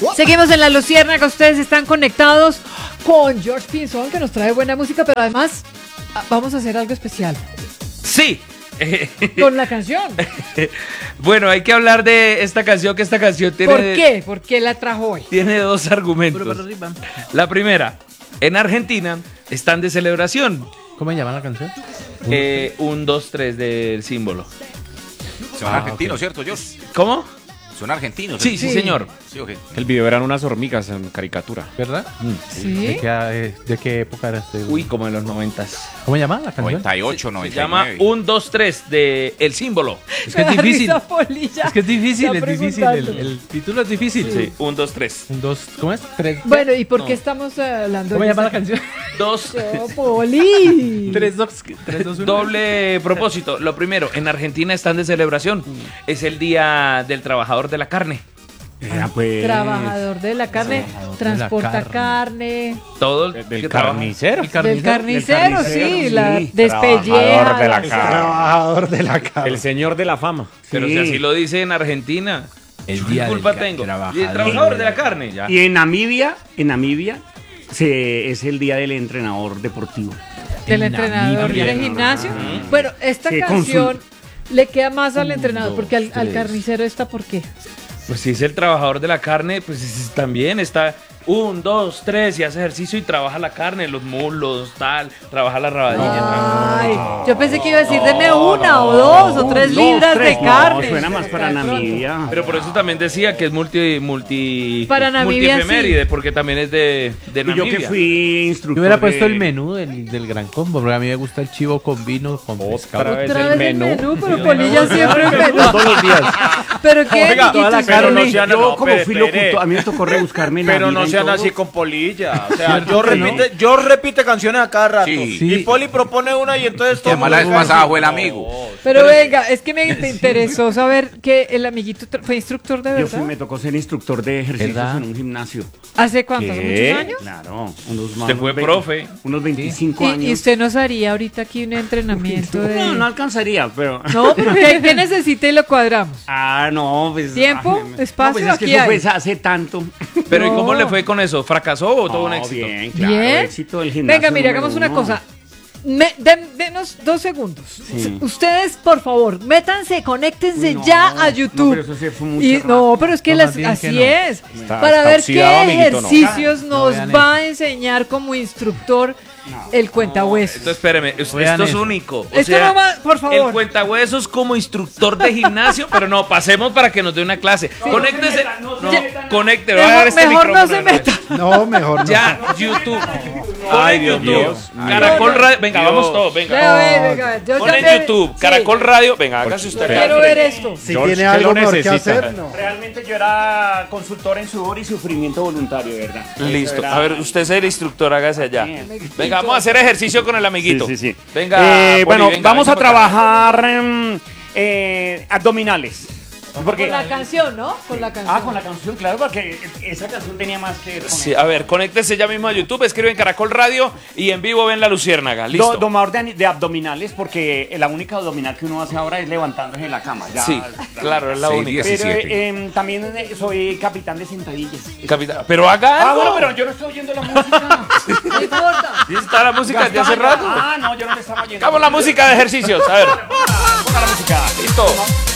Seguimos en La Luciérnaga, ustedes están conectados con George Pinzón, que nos trae buena música, pero además vamos a hacer algo especial. Sí. Con la canción. Bueno, hay que hablar de esta canción, que esta canción tiene... ¿Por qué? ¿Por qué la trajo hoy? Tiene dos argumentos. La primera, en Argentina están de celebración. ¿Cómo se llama la canción? 1, 2, 3 del símbolo. Son argentinos, ¿cierto, George? ¿Cómo? Son argentinos. Sí, sí, señor. Sí, okay. El video eran unas hormigas en caricatura. ¿Verdad? ¿Sí? ¿De qué época era este? Uy, como en los 90s. ¿Cómo se llama la canción? 98, Se 99. llama 1, 2, 3 de El Símbolo. Es que es difícil. Polilla. Es que es difícil, Está es difícil. preguntando. El título es difícil. Sí, 1, 2, 3. Un, dos, ¿cómo es? Tres. Bueno, ¿y por No. qué estamos hablando ¿Cómo de se llama la esa canción? 2. canción? Poli. 3, 2, 1. Doble propósito. Lo primero, en Argentina están de celebración. Es el Día del Trabajador de la Carne. Trabajador de la carne, Trabajador de la transporta carne. Todo Del que trabaja- carnicero. Del carnicero, sí, la sí. despelleja. Trabajador de la la- carne. Trabajador de la carne. El señor de la fama. Pero si así lo dice en Argentina. El ¿Qué culpa tengo? Y el trabajador de la carne, ya. Y en Namibia es el día del entrenador deportivo. Del En entrenador Namibia. de gimnasio. Bueno, esta Sí, canción le queda más al entrenador, porque al 3. carnicero está, ¿por qué? Pues si es el trabajador de la carne, pues también está 1, 2, 3 y hace ejercicio y trabaja la carne, los muslos, tal, trabaja la rabadilla. Ay, yo pensé que iba a decir, deme una o dos o tres libras de carne. No, suena más para De pronto. Namibia. Pero por eso también decía que es multi Para Namibia, multiefeméride, porque también es de Y yo Namibia. que fui instructor Yo hubiera de- puesto el menú del gran combo, porque a mí me gusta el chivo con vino, con pescado. Otra vez Otra el vez el menú. menú, pero Polilla siempre el menú. Todos los días. Pero qué, Oiga, toda la amiguitos? pero no carne. sean- Yo no, como fui espere. locutor, a mí me tocó rebuscarme en la Pero vida no en sean todo. así con polilla. O sea, ¿Cierto que no? George repite canciones a cada rato. Sí. Sí. Y Poli propone una y entonces todo. Además, la vez pasada fue el amigo. Pero venga, es que me interesó saber que el amiguito fue instructor de Yo fui, verdad. me tocó ser instructor de ejercicios ¿Verdad? en un gimnasio. ¿Hace cuánto? ¿Hace ¿Qué? muchos años? Claro, Usted fue profe. Unos 25 años. ¿Y usted nos haría ahorita aquí un entrenamiento de...? No, no alcanzaría, pero... No, pero ¿qué necesita y lo cuadramos? Ah, no, pues... ¿Tiempo? ¿Espacio? No, pues es que Aquí eso hay. fue hace tanto. Pero ¿y No. cómo le fue con eso? ¿Fracasó o tuvo un No, éxito? bien, claro, Bien. éxito del gimnasio. Venga, mire, número hagamos una uno. cosa. Denos 2 segundos. Sí. Ustedes, por favor, métanse, conéctense No, ya a no, YouTube. pero eso sí fue mucho Y, rato. no, pero es que No, más bien así que no. es. Está Para ver qué oxidado, amiguito, no. ejercicios No nos vean va a enseñar como instructor el cuentahuesos. Entonces, espéreme, esto Vean es eso. único. O Esto sea, no va, por favor. El cuentahuesos como instructor de gimnasio, pero no, pasemos para que nos dé una clase. Conéctese. No, conecte, voy a dar este Mejor no micrófono se de nuevo. meta. No, mejor no. Ya, YouTube. Ay, Pon en Dios YouTube. mío. Caracol Radio. Venga, vamos todos, venga. Venga, yo Pon ya en me- YouTube, sí, Caracol Radio. Venga, hágase usted. Quiero ver esto. Si George, tiene ¿qué algo lo mejor que necesita? hacer, no. Realmente yo era consultor en sudor y sufrimiento voluntario, de verdad. Listo. Eso era- A ver, usted es el instructor, hágase allá. Bien. Venga, vamos a hacer ejercicio con el amiguito. Sí, sí, sí. Venga. Poli, Bueno, venga, vamos venga a para acá. trabajar abdominales. Porque, Con la canción, ¿no? Con la canción. con la canción, claro, porque esa canción tenía más que ver con Sí, eso. a ver, conéctese ya mismo a YouTube, escriben Caracol Radio y en vivo ven La Luciérnaga. Listo. Domador de abdominales, porque la única abdominal que uno hace ahora es levantándose en la cama. Ya, Sí, claro, es la Sí, única. 10. Pero 17. también soy capitán de sentadillas. Capitán, pero haga algo. Bueno, pero yo no estoy oyendo la música. No importa. ¿Y está la música de hace rato? Ah, no, yo no le estaba oyendo. Hagamos la música de ejercicios, a ver. Ponga la música. Listo.